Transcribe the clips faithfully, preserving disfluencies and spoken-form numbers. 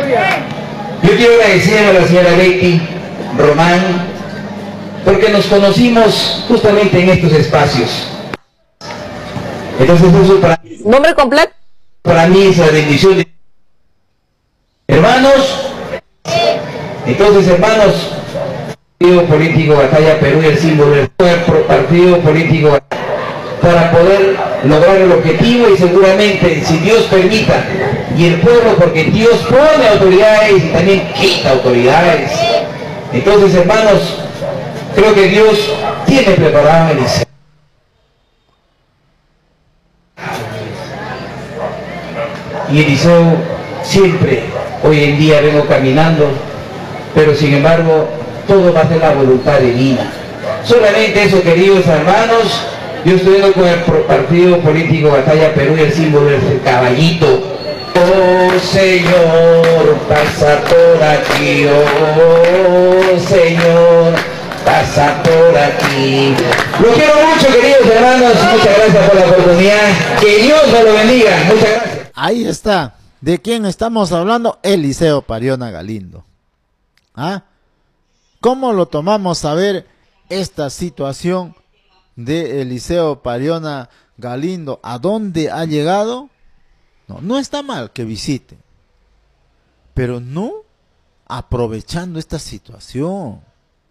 Yo quiero agradecer a la señora Betty Román, porque nos conocimos justamente en estos espacios. Entonces eso para, ¿Nombre completo? para mí es la bendición de hermanos. Entonces, hermanos, Partido Político Batalla Perú y el símbolo del Partido Político para poder lograr el objetivo, y seguramente, si Dios permita, y el pueblo, porque Dios pone autoridades y también quita autoridades. Entonces, hermanos, creo que Dios tiene preparado el Eliseo. Y Eliseo siempre, hoy en día vengo caminando, pero sin embargo, todo va a ser la voluntad divina. Solamente eso, queridos hermanos, yo estoy con el Partido Político Batalla Perú y el símbolo es el caballito. Oh Señor, pasa por aquí, oh Señor, pasa por aquí. Lo quiero mucho, queridos hermanos, muchas gracias por la oportunidad, que Dios me lo bendiga, muchas gracias. Ahí está, ¿de quién estamos hablando? Eliseo Pariona Galindo. ¿Ah? ¿Cómo lo tomamos a ver esta situación de Eliseo Pariona Galindo? ¿A dónde ha llegado? No, no está mal que visite, pero no aprovechando esta situación.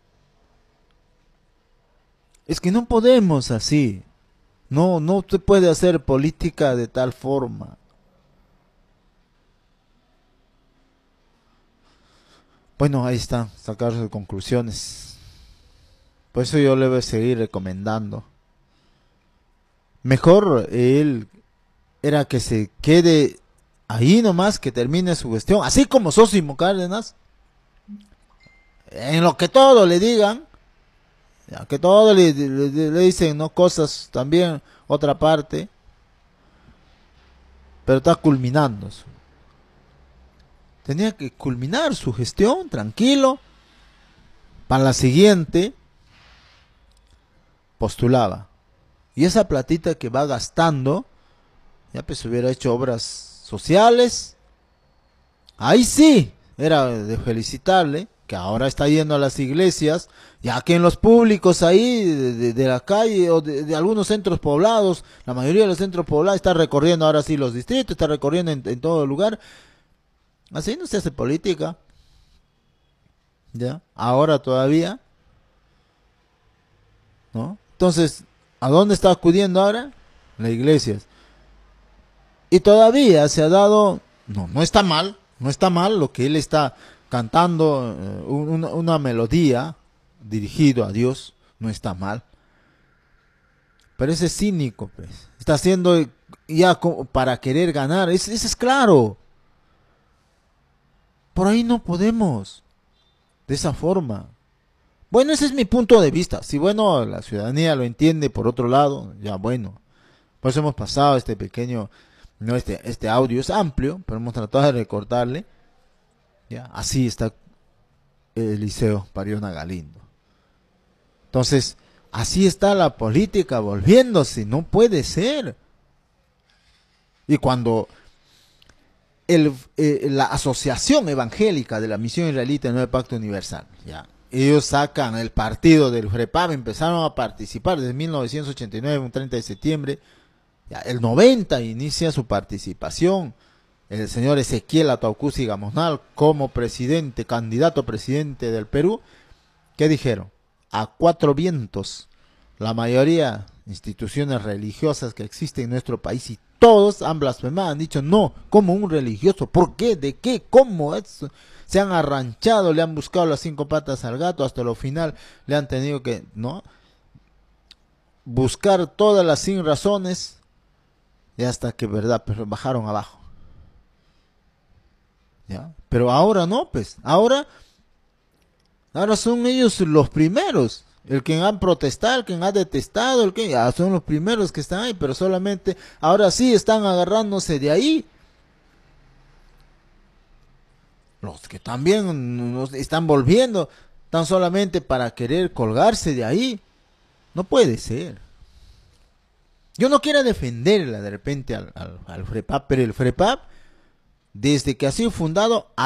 Es que no podemos así. No, no se puede hacer política de tal forma. Bueno, ahí está, sacar sus conclusiones. Por eso yo le voy a seguir recomendando. Mejor él era que se quede ahí nomás, que termine su gestión, así como Sósimo Cárdenas, en lo que todo le digan, ya que todo le, le, le dicen no cosas también, otra parte, pero está culminando. Tenía que culminar su gestión, tranquilo, para la siguiente postulaba. Y esa platita que va gastando, ya pues hubiera hecho obras sociales. Ahí sí, era de felicitarle, que ahora está yendo a las iglesias, ya que en los públicos ahí, de, de, de la calle o de, de algunos centros poblados, la mayoría de los centros poblados está recorriendo ahora sí los distritos, está recorriendo en, en todo lugar. Así no se hace política. ¿Ya? Ahora todavía. ¿No? Entonces, ¿a dónde está acudiendo ahora? Las iglesias. Y todavía se ha dado, no, no está mal, no está mal lo que él está cantando, eh, una, una melodía dirigido a Dios, no está mal. Pero ese es cínico, pues. Está haciendo ya como para querer ganar, ese es claro. Por ahí no podemos, de esa forma. Bueno, ese es mi punto de vista. Si bueno, la ciudadanía lo entiende por otro lado, ya bueno. Por eso hemos pasado este pequeño, no este, este audio es amplio, pero hemos tratado de recortarle. Ya, así está Eliseo Pariona Galindo. Entonces, así está la política volviéndose, no puede ser. Y cuando El, eh, la Asociación Evangélica de la Misión Israelita del Nuevo Pacto Universal, ya, ellos sacan el partido del FREPAP, empezaron a participar desde mil novecientos ochenta y nueve, un treinta de septiembre, ya, el noventa inicia su participación el señor Ezequiel Ataucusi Gamonal como presidente, candidato a presidente del Perú. ¿Qué dijeron? A cuatro vientos, la mayoría instituciones religiosas que existen en nuestro país, y todos han blasfemado, han dicho no, como un religioso, ¿por qué? ¿De qué? ¿Cómo? Es? Se han arranchado, le han buscado las cinco patas al gato, hasta lo final le han tenido que, ¿no?, buscar todas las sin razones, y hasta que, verdad, pero bajaron abajo. ¿Ya? Pero ahora no, pues, ahora, ahora son ellos los primeros. El que han protestado, el que ha detestado, el que ya son los primeros que están ahí, pero solamente ahora sí están agarrándose de ahí. Los que también nos están volviendo tan solamente para querer colgarse de ahí. No puede ser. Yo no quiero defenderla de repente al, al, al FREPAP, pero el FREPAP, desde que ha sido fundado,